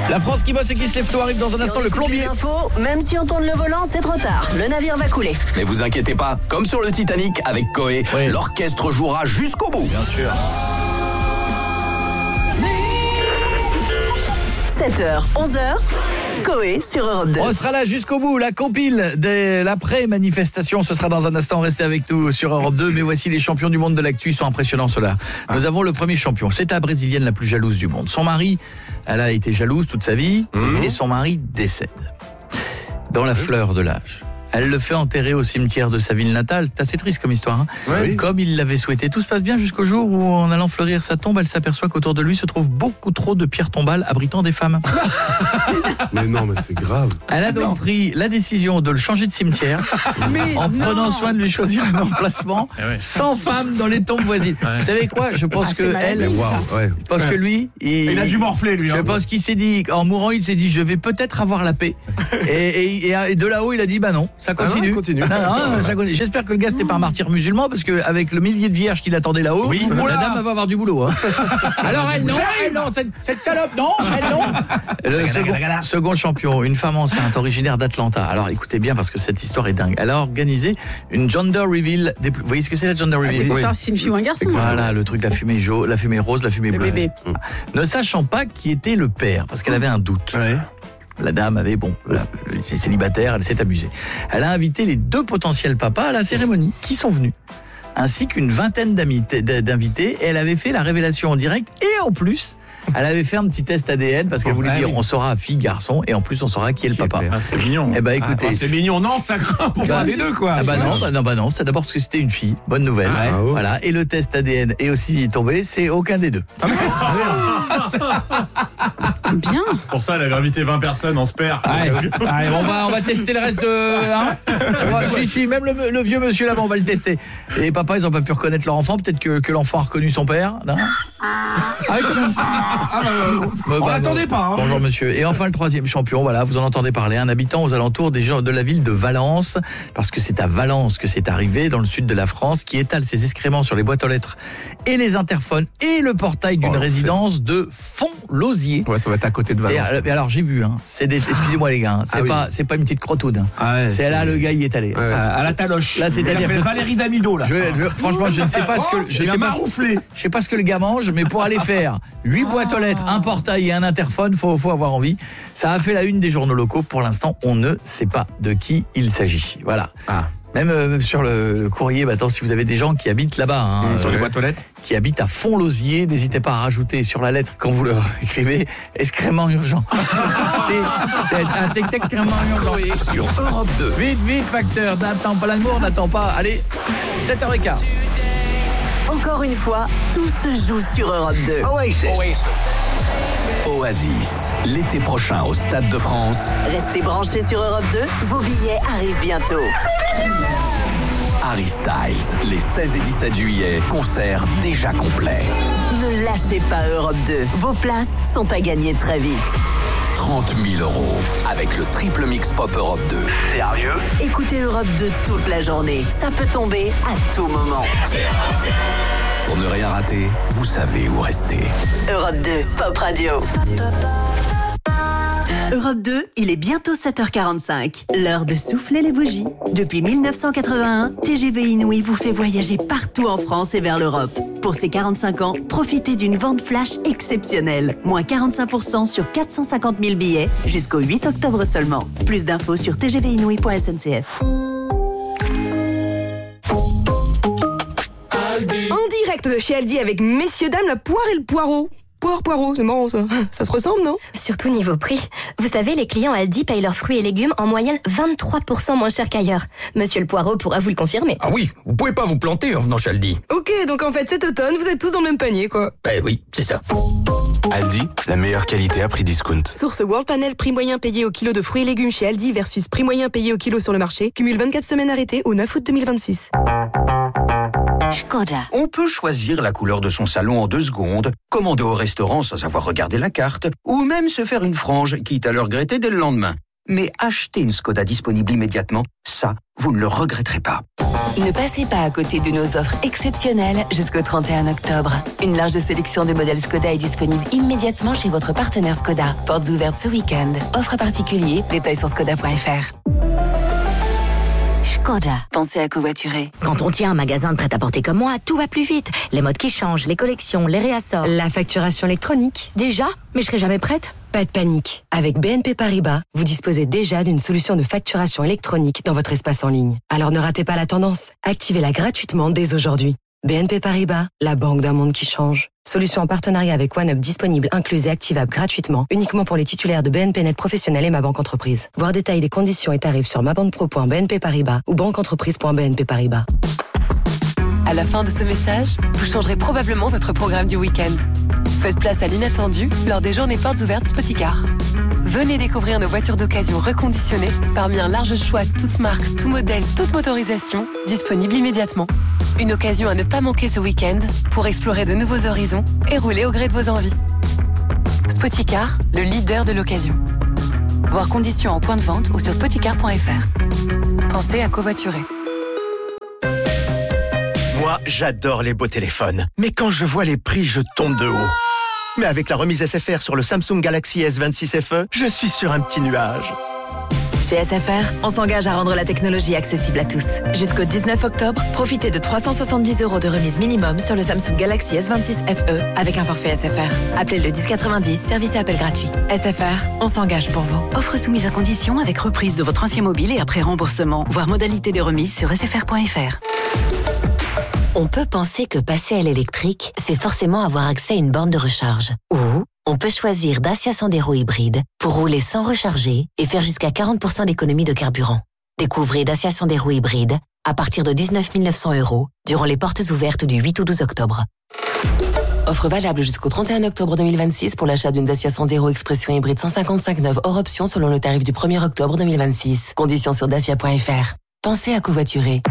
La France qui bosse et qui se lève tôt arrive dans un instant le plombier. Même si on tourne le volant, c'est trop tard. Le navire va couler. Mais vous inquiétez pas, comme sur le Titanic avec Coé, l'orchestre jouera jusqu'au bout. Bien sûr. 7h, 11h, Coé sur Europe 2. On sera là jusqu'au bout, la compile de l'après-manifestation, ce sera dans un instant, restez avec nous sur Europe 2, mais voici les champions du monde de l'actu, ils sont impressionnants ceux-là. Nous avons le premier champion, c'est la brésilienne la plus jalouse du monde. Son mari, elle a été jalouse toute sa vie, et son mari décède. Dans la fleur de l'âge. Elle le fait enterrer au cimetière de sa ville natale. C'est assez triste comme histoire. Comme il l'avait souhaité. Tout se passe bien jusqu'au jour où, en allant fleurir sa tombe, elle s'aperçoit qu'autour de lui se trouve beaucoup trop de pierres tombales abritant des femmes. Mais non, mais c'est grave. Elle a donc pris la décision de le changer de cimetière en prenant soin de lui choisir un emplacement sans femmes dans les tombes voisines. Vous savez quoi ? Je pense que elle, je pense que lui, il a dû morfler lui. Je pense qu'il s'est dit, en mourant, il s'est dit, je vais peut-être avoir la paix. Et de là-haut, il a dit, bah non. Ça continue. Ça continue. J'espère que le gars c'était pas un martyr musulman parce qu'avec le millier de vierges qui l'attendait là-haut, la dame va avoir du boulot. Alors elle non, cette salope non, elle non. Le second champion, une femme enceinte originaire d'Atlanta. Alors écoutez bien parce que cette histoire est dingue. Elle a organisé une gender reveal. Vous voyez ce que c'est la gender reveal ? C'est pour savoir si c'est une fille ou un garçon. Voilà, le truc, la fumée jaune, la fumée rose, la fumée bleue. Bébé. Ne sachant pas qui était le père parce qu'elle avait un doute. La dame avait, c'est célibataire, elle s'est amusée. Elle a invité les 2 potentiels papas à la cérémonie, qui sont venus, ainsi qu'une vingtaine d'invités, et elle avait fait la révélation en direct, et en plus, elle avait fait un petit test ADN, parce qu'elle voulait dire, on saura fille, garçon, et en plus, on saura qui est le papa. C'est mignon. Eh ben, écoutez. C'est mignon, non, ça craint pour les deux, quoi. Non, c'est d'abord parce que c'était une fille, bonne nouvelle. Voilà, et le test ADN est aussi tombé, c'est aucun des deux. Bien. Pour ça, elle avait invité 20 personnes, on se perd. On va tester le reste de... Si, même le vieux monsieur là-bas, on va le tester. Et les papas, ils n'ont pas pu reconnaître leur enfant. Peut-être que l'enfant a reconnu son père. Non on l'attendait pas. Bonjour monsieur. Et enfin le troisième champion, voilà, vous en entendez parler, un habitant aux alentours des gens de la ville de Valence, parce que c'est à Valence que c'est arrivé, dans le sud de la France, qui étale ses excréments sur les boîtes aux lettres et les interphones et le portail d'une résidence de Font-Lausier. Ouais, ça va être à côté de Valence. Et alors j'ai vu, excusez-moi les gars, c'est pas une petite crotoude. C'est là le gars y est allé. À la taloche. Là, c'est-à-dire que Valérie Damido là. Franchement, je ne sais pas ce que je sais pas ce que le gars mange, mais pour aller faire 8 boîtes aux lettres, un portail et un interphone, faut avoir envie. Ça a fait la une des journaux locaux. Pour l'instant, on ne sait pas de qui il s'agit. Voilà. Même sur le courrier, attends, si vous avez des gens qui habitent là-bas, sur les boîtes aux lettres, qui habitent à Font-Lausier, n'hésitez pas à rajouter sur la lettre quand vous leur écrivez excrément urgent. c'est un excrément urgent. Sur Europe 2. Vite, facteur, n'attends pas l'amour, n'attends pas. Allez, 7h15. Encore une fois, tout se joue sur Europe 2. Oasis, l'été prochain au Stade de France. Restez branchés sur Europe 2, vos billets arrivent bientôt. Harry Styles, les 16 et 17 juillet, concert déjà complet. Ne lâchez pas Europe 2, vos places sont à gagner très vite. 30 000 € avec le triple mix pop Europe 2. Sérieux ? Écoutez Europe 2 toute la journée, ça peut tomber à tout moment. Pour ne rien rater, vous savez où rester. Europe 2, Pop Radio. Europe 2, il est bientôt 7h45. L'heure de souffler les bougies. Depuis 1981, TGV Inouï vous fait voyager partout en France et vers l'Europe. Pour ses 45 ans, profitez d'une vente flash exceptionnelle. Moins 45% sur 450 000 billets jusqu'au 8 octobre seulement. Plus d'infos sur tgvinouï.sncf. En direct de chez Aldi avec messieurs dames la poire et le poireau. Poireau, c'est marrant ça. Ça se ressemble, non ? Surtout niveau prix. Vous savez, les clients Aldi payent leurs fruits et légumes en moyenne 23% moins cher qu'ailleurs. Monsieur le Poireau pourra vous le confirmer. Ah oui, vous pouvez pas vous planter en venant chez Aldi. Ok, donc en fait cet automne, vous êtes tous dans le même panier, quoi. Ben oui, c'est ça. Aldi, la meilleure qualité à prix discount. Source World Panel, prix moyen payé au kilo de fruits et légumes chez Aldi versus prix moyen payé au kilo sur le marché. Cumule 24 semaines arrêtées au 9 août 2026. Škoda. On peut choisir la couleur de son salon en 2 secondes, commander au restaurant sans avoir regardé la carte, ou même se faire une frange, quitte à le regretter dès le lendemain. Mais acheter une Skoda disponible immédiatement, ça, vous ne le regretterez pas. Ne passez pas à côté de nos offres exceptionnelles jusqu'au 31 octobre. Une large sélection de modèles Skoda est disponible immédiatement chez votre partenaire Skoda. Portes ouvertes ce week-end. Offre particulier, détails sur skoda.fr. Skoda. Pensez à covoiturer. Quand on tient un magasin de prêt-à-porter comme moi, tout va plus vite. Les modes qui changent, les collections, les réassorts. La facturation électronique. Déjà ? Mais je serai jamais prête. Pas de panique. Avec BNP Paribas, vous disposez déjà d'une solution de facturation électronique dans votre espace en ligne. Alors ne ratez pas la tendance. Activez-la gratuitement dès aujourd'hui. BNP Paribas, la banque d'un monde qui change. Solution en partenariat avec OneUp disponible, incluse et activable gratuitement, uniquement pour les titulaires de BNP Net Professionnel et Ma Banque Entreprise. Voir détails des conditions et tarifs sur mabanquepro.bnp Paribas ou banqueentreprise.bnp Paribas. À la fin de ce message, vous changerez probablement votre programme du week-end. Faites place à l'inattendu lors des journées portes ouvertes Spoticar. Venez découvrir nos voitures d'occasion reconditionnées parmi un large choix toutes marques, tout modèle, toute motorisation, disponibles immédiatement. Une occasion à ne pas manquer ce week-end pour explorer de nouveaux horizons et rouler au gré de vos envies. Spoticar, le leader de l'occasion. Voir conditions en point de vente ou sur spoticar.fr. Pensez à covoiturer. Moi, j'adore les beaux téléphones. Mais quand je vois les prix, je tombe de haut. Mais avec la remise SFR sur le Samsung Galaxy S26 FE, je suis sur un petit nuage. Chez SFR, on s'engage à rendre la technologie accessible à tous. Jusqu'au 19 octobre, profitez de 370 € de remise minimum sur le Samsung Galaxy S26 FE avec un forfait SFR. Appelez le 1090, service et appel gratuit. SFR, on s'engage pour vous. Offre soumise à condition avec reprise de votre ancien mobile et après remboursement. Voir modalité des remises sur sfr.fr. On peut penser que passer à l'électrique, c'est forcément avoir accès à une borne de recharge. Ou on peut choisir Dacia Sandero hybride pour rouler sans recharger et faire jusqu'à 40% d'économie de carburant. Découvrez Dacia Sandero hybride à partir de 19 900 € durant les portes ouvertes du 8 au 12 octobre. Offre valable jusqu'au 31 octobre 2026 pour l'achat d'une Dacia Sandero Expression hybride 155 neuve hors option selon le tarif du 1er octobre 2026. Conditions sur dacia.fr. Pensez à covoiturer.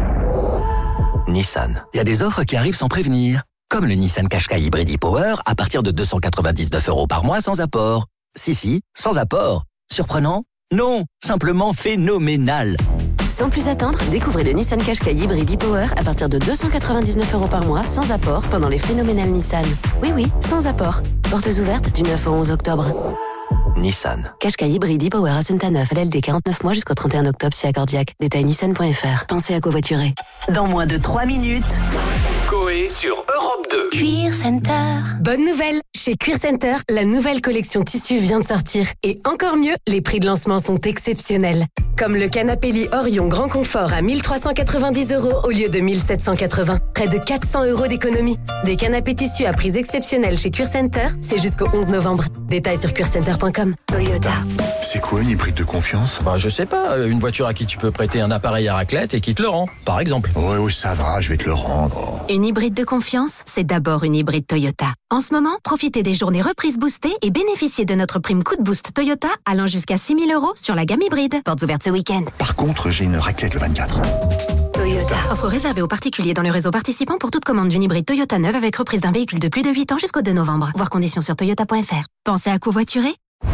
Nissan. Il y a des offres qui arrivent sans prévenir. Comme le Nissan Qashqai Hybrid e-Power à partir de 299 € par mois sans apport. Si, sans apport. Surprenant? Non, simplement phénoménal. Sans plus attendre, découvrez le Nissan Qashqai Hybrid e-Power à partir de 299 € par mois sans apport pendant les phénoménales Nissan. Oui, sans apport. Portes ouvertes du 9 au 11 octobre. Nissan. Qashqai Hybrid e-Power à Santa-Neuf, LLD 49 mois jusqu'au 31 octobre si accordiaque. Détail nissan.fr. Pensez à covoiturer. Dans moins de 3 minutes. Coé sur Europe 2. Cuir Center. Bonne nouvelle! Chez Cuir Center, la nouvelle collection tissu vient de sortir. Et encore mieux, les prix de lancement sont exceptionnels. Comme le canapé lit Orion Grand Confort à 1390 € au lieu de 1780. Près de 400 € d'économie. Des canapés tissus à prix exceptionnels chez Cuir Center, c'est jusqu'au 11 novembre. Détails sur cuircenter.com. Toyota. C'est quoi une hybride de confiance? Je sais pas, une voiture à qui tu peux prêter un appareil à raclette et qui te le rend, par exemple. Oui, ça va, je vais te le rendre. Une hybride de confiance, c'est d'abord une hybride Toyota. En ce moment, profitez des journées reprises boostées et bénéficiez de notre prime coup de boost Toyota allant jusqu'à 6 000 € sur la gamme hybride. Portes ouvertes ce week-end. Par contre, j'ai une raclette le 24. Toyota. Offre réservée aux particuliers dans le réseau participant pour toute commande d'une hybride Toyota neuve avec reprise d'un véhicule de plus de 8 ans jusqu'au 2 novembre. Voir conditions sur toyota.fr. Pensez à covoiturer?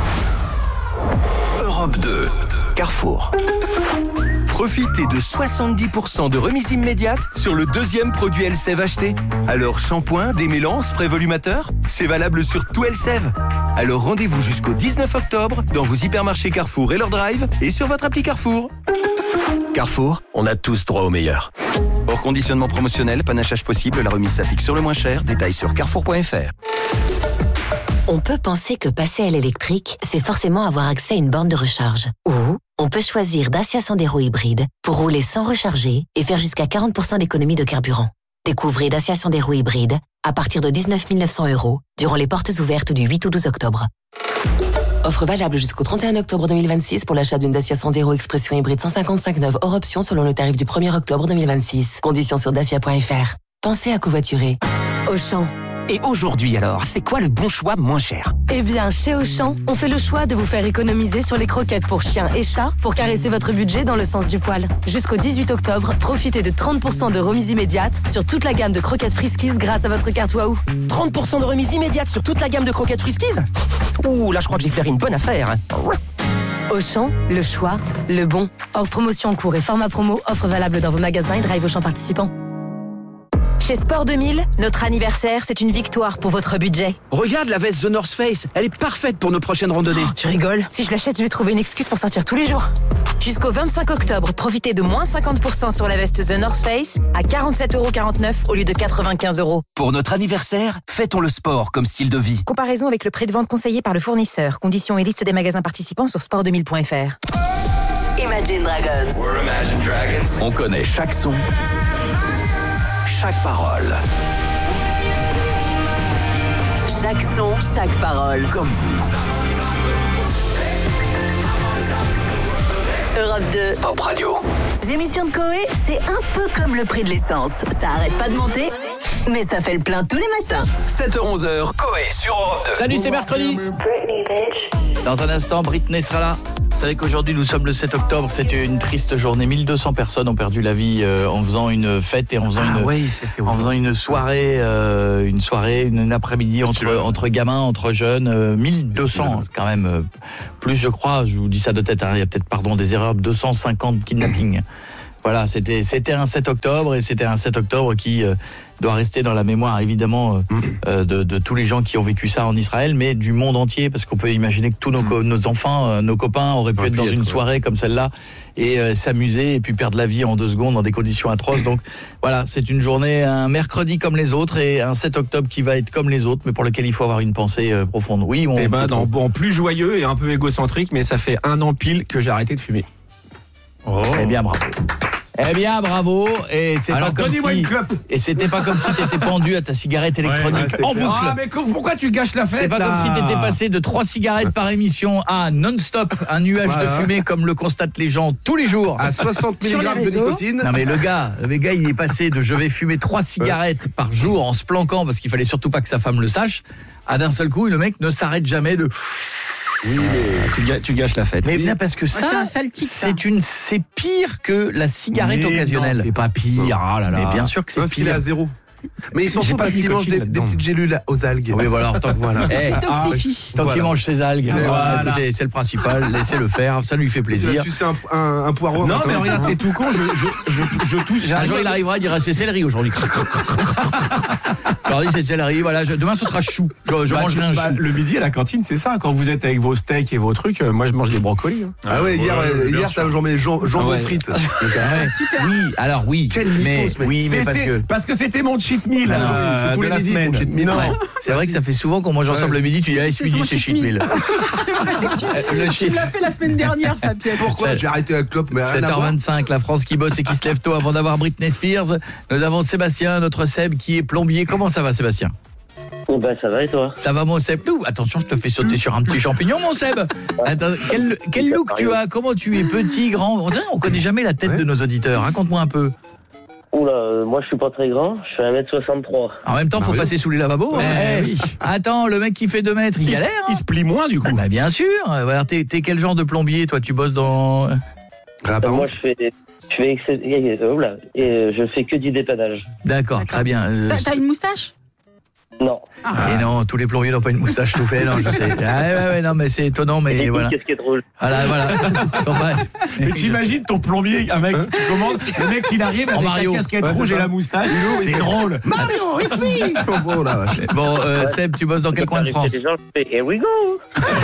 Europe 2. Carrefour. Profitez de 70% de remise immédiate sur le deuxième produit Elseve acheté. Alors shampoing, démêlant, spray volumateur, c'est valable sur tout Elseve. Alors rendez-vous jusqu'au 19 octobre dans vos hypermarchés Carrefour et leur drive et sur votre appli Carrefour. Carrefour, on a tous droit au meilleur. Hors conditionnement promotionnel, panachage possible, la remise s'applique sur le moins cher, détails sur carrefour.fr. On peut penser que passer à l'électrique, c'est forcément avoir accès à une borne de recharge. Ou on peut choisir Dacia Sandero hybride pour rouler sans recharger et faire jusqu'à 40% d'économie de carburant. Découvrez Dacia Sandero hybride à partir de 19 900 € durant les portes ouvertes du 8 au 12 octobre. Offre valable jusqu'au 31 octobre 2026 pour l'achat d'une Dacia Sandero Expression hybride 155 neuve hors option selon le tarif du 1er octobre 2026. Conditions sur dacia.fr. Pensez à covoiturer. Auchan. Et aujourd'hui alors, c'est quoi le bon choix moins cher? Eh bien, chez Auchan, on fait le choix de vous faire économiser sur les croquettes pour chiens et chats pour caresser votre budget dans le sens du poil. Jusqu'au 18 octobre, profitez de 30% de remise immédiate sur toute la gamme de croquettes Friskies grâce à votre carte Waouh. 30% de remise immédiate sur toute la gamme de croquettes Friskies? Ouh, là je crois que j'ai flairé une bonne affaire. Auchan, le choix, le bon. Hors promotion en cours et format promo, offre valable dans vos magasins et drive Auchan participants. Chez Sport 2000, notre anniversaire, c'est une victoire pour votre budget. Regarde la veste The North Face, elle est parfaite pour nos prochaines randonnées. Oh, tu rigoles? Si je l'achète, je vais trouver une excuse pour sortir tous les jours. Jusqu'au 25 octobre, profitez de moins 50% sur la veste The North Face à 47,49€ au lieu de 95€. Pour notre anniversaire, fêtons le sport comme style de vie. Comparaison avec le prix de vente conseillé par le fournisseur. Conditions et liste des magasins participants sur sport2000.fr. Imagine Dragons. On connaît chaque son, chaque parole. Chaque son, chaque parole. Comme vous. Europe 2. Pop Radio. Les émissions de Coé, c'est un peu comme le prix de l'essence. Ça arrête pas de monter, mais ça fait le plein tous les matins. 7h-11h, Coé sur Europe 2. Salut, c'est mercredi. Dans un instant, Britney sera là. Vous savez qu'aujourd'hui, nous sommes le 7 octobre. C'était une triste journée. 1200 personnes ont perdu la vie en faisant une fête et en faisant une soirée, une après-midi entre gamins, entre jeunes. 1200, c'est quand même plus, je crois. Je vous dis ça de tête. Il y a peut-être, des erreurs. 250 kidnappings. Voilà, c'était un 7 octobre et c'était un 7 octobre qui doit rester dans la mémoire évidemment de tous les gens qui ont vécu ça en Israël, mais du monde entier, parce qu'on peut imaginer que tous nos enfants, nos copains auraient pu être dans une soirée comme celle-là et s'amuser et puis perdre la vie en 2 secondes dans des conditions atroces. Donc voilà, c'est une journée, un mercredi comme les autres et un 7 octobre qui va être comme les autres, mais pour lequel il faut avoir une pensée profonde. Oui, en plus joyeux et un peu égocentrique, mais ça fait 1 an pile que j'ai arrêté de fumer. Oh. Eh bien, bravo. Et c'est alors, pas comme donnez-moi si une clope. Et c'était pas comme si t'étais pendu à ta cigarette électronique en boucle. Ah mais pourquoi tu gâches la fête? C'est pas comme si t'étais passé de 3 cigarettes par émission à non-stop, un nuage de fumée comme le constatent les gens tous les jours. À 60 mg de nicotine. Non mais le gars, il est passé de je vais fumer 3 cigarettes par jour en se planquant parce qu'il fallait surtout pas que sa femme le sache, à d'un seul coup le mec ne s'arrête jamais de... Oui, mais tu gâches la fête. Mais bien parce que ça, c'est pire que la cigarette occasionnelle. Non, c'est pas pire. Ah là là. Mais bien sûr que c'est pire. Parce qu'il est à 0. Mais ils sont fous parce qu'ils mangent des petites gélules aux algues. Oui, voilà. Tant qu'il mange ses algues. Voilà. Écoutez, c'est le principal. Laissez-le faire. Ça lui fait plaisir. Il a sucé un poireau. Non, mais regarde, c'est tout con. Je touche. Un jour, il arrivera, il dira c'est céleri aujourd'hui. Alors, c'est céleri. Voilà. Demain, ce sera chou. Je mangerai un chou. Le midi à la cantine, c'est ça. Quand vous êtes avec vos steaks et vos trucs, moi, je mange des brocolis. Ah ouais, hier, t'as mangé jambon frites. Oui, alors oui. Quel mythos, mec. Oui, mais parce que c'était mon cheat meal. C'est tous les midis ton cheat meal. C'est vrai que ça fait souvent qu'on mange ensemble le midi, tu dis ce midi c'est cheat meal. Tu l'as fait la semaine dernière, ça, Pierre. Pourquoi j'ai arrêté la clope? 7h25, la France qui bosse et qui se lève tôt avant d'avoir Britney Spears. Nous avons Sébastien, notre Seb, qui est plombier. Comment ça va, Sébastien? Ça va et toi? Ça va, mon Seb? Attention, je te fais sauter sur un petit champignon, mon Seb. Attends, quel look tu as? Comment tu es? Petit, grand? On connaît jamais la tête de nos auditeurs. Raconte-moi un peu. Oula, moi je suis pas très grand, je fais 1m63. En même temps, faut passer sous les lavabos. Oui. Attends, le mec qui fait 2 mètres, il galère. Il se plie moins du coup. Bah bien sûr. Alors t'es quel genre de plombier, toi? Tu bosses dans... Moi je fais que du dépannage. D'accord, très bien. T'as une moustache? Non. Et non, tous les plombiers n'ont pas une moustache tout fait, non, je sais. Ouais, non, mais c'est étonnant, mais voilà. Qu'est-ce qui est drôle? Voilà. Mais t'imagines ton plombier, un mec, tu commandes, le mec il arrive avec la casquette rouge et la moustache, c'est drôle. Mario, it's me. Bon, Seb, tu bosses dans quel coin de France? Here we go.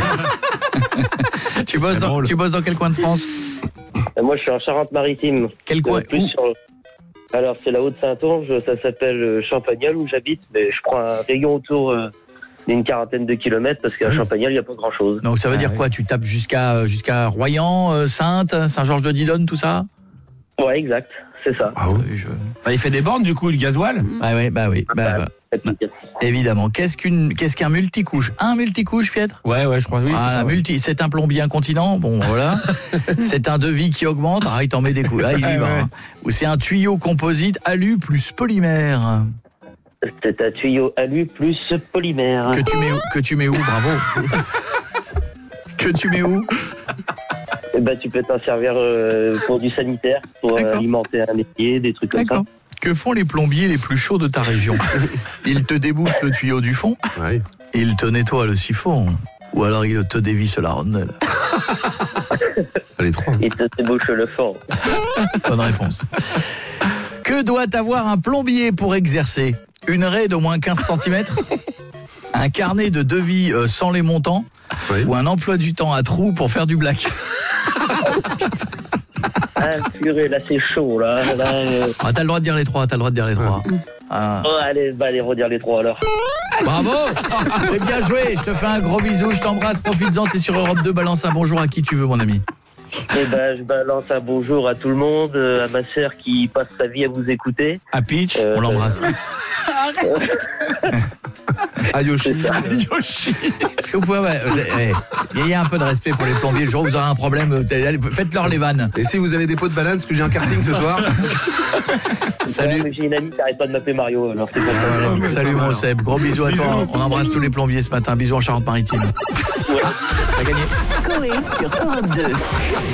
Tu bosses dans quel coin de France? Moi je suis en Charente-Maritime. Quel coin? Alors, c'est la Haute-Saint-Onge, ça s'appelle Champagnol où j'habite, mais je prends un rayon autour d'une 40aine de kilomètres parce qu'à Champagnol, il n'y a pas grand-chose. Donc, ça veut dire quoi? Tu tapes jusqu'à Royan, Saintes, Saint-Georges-de-Didonne, tout ça? Ouais, exact, c'est ça. Ah oui, il fait des bornes, du coup, le gasoil? Oui. Voilà. Évidemment. Qu'est-ce qu'un multicouche? Un multicouche, Pietre? Ouais, je crois. Oui, c'est ça. C'est un plombier incontinent. Bon, voilà. C'est un devis qui augmente. Il t'en met des coups. Là, il y va. Hein. Ou c'est un tuyau composite alu plus polymère. C'est un tuyau alu plus polymère. Que tu mets où? Bravo. Que tu mets où? Tu peux t'en servir pour du sanitaire, pour alimenter un métier, des trucs comme ça. Que font les plombiers les plus chauds de ta région? Ils te débouchent le tuyau du fond, ils te nettoient le siphon, ou alors ils te dévissent la rondelle. Les 3. Il te débouche le fond. Bonne réponse. Que doit avoir un plombier pour exercer? Une raie d'au moins 15 cm? Un carnet de devis sans les montants? Ou un emploi du temps à trous pour faire du black? Ah, purée, là c'est chaud, là. Ah, t'as le droit de dire les 3, Ah. Oh, allez, redire les 3 alors. Bravo. C'est bien joué, je te fais un gros bisou, je t'embrasse, profites-en, t'es sur Europe 2, balance un bonjour à qui tu veux, mon ami. Eh ben, je balance un bonjour à tout le monde, à ma sœur qui passe sa vie à vous écouter. À Peach, on l'embrasse. À Yoshi. Est-ce que vous pouvez... ayez un peu de respect pour les plombiers. Le jour où vous aurez un problème, faites-leur les vannes. Et si vous avez des pots de banane, parce que j'ai un karting ce soir. Salut. J'ai une amie qui arrête pas de m'appeler Mario. Alors c'est salut mon Seb, gros bisous à toi. On embrasse tous les plombiers ce matin. Bisous en Charente-Maritime. T'as gagné. Coé sur Europe 2.